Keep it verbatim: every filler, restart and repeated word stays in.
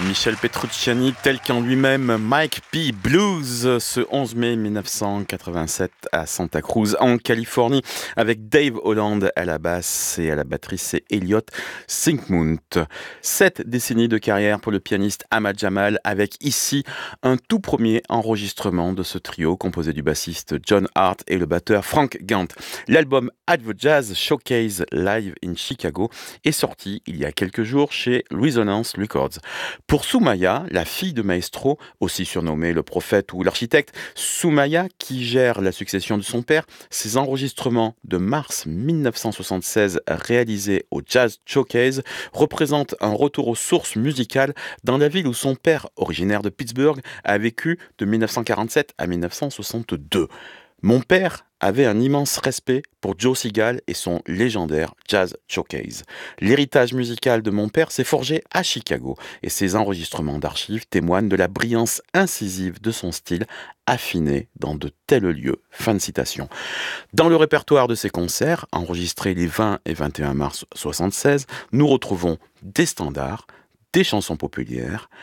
Michel Petrucciani, tel qu'en lui-même Mike P. Blues, ce onze mai mille neuf cent quatre-vingt-sept à Santa Cruz, en Californie, avec Dave Holland à la basse et à la batterie, c'est Elliot Sinkmount. Sept décennies de carrière pour le pianiste Ahmad Jamal, avec ici un tout premier enregistrement de ce trio composé du bassiste John Hart et le batteur Frank Gant. L'album At the Jazz Showcase Live in Chicago est sorti il y a quelques jours chez Resonance Records. Pour Soumaya, la fille de Maestro, aussi surnommée le prophète ou l'architecte, Soumaya, qui gère la succession de son père, ses enregistrements de mars mille neuf cent soixante-seize réalisés au Jazz Showcase représentent un retour aux sources musicales dans la ville où son père, originaire de Pittsburgh, a vécu de mille neuf cent quarante-sept à mille neuf cent soixante-deux. Mon père avait un immense respect pour Joe Segal et son légendaire Jazz Showcase. L'héritage musical de mon père s'est forgé à Chicago et ses enregistrements d'archives témoignent de la brillance incisive de son style affiné dans de tels lieux. Fin de citation. Dans le répertoire de ses concerts, enregistrés les vingt et vingt et un mars soixante-seize, nous retrouvons des standards, des chansons populaires,